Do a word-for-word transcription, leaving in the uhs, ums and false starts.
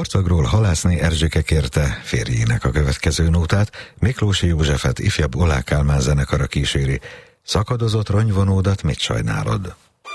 Torcagról Halászné Erzsike kérte férjének a következő nótát, Miklósi Józsefet ifjabb Oláh Kálmán zenekara kíséri. Szakadozott rongyvonódat mit sajnálod?